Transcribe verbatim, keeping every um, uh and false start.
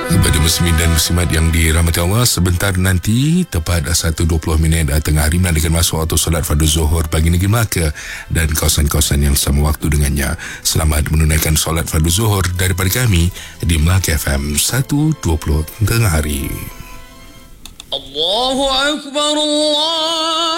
Kepada muslimin dan muslimat yang dirahmati Allah, sebentar nanti tepat satu dua puluh minit tengah hari menandakan masuk waktu solat fardu zuhur bagi negeri Melaka dan kawasan-kawasan yang sama waktu dengannya. Selamat menunaikan solat fardu zuhur daripada kami di Melaka F M seratus dua puluh tengah hari. Allahu Akbar, Allah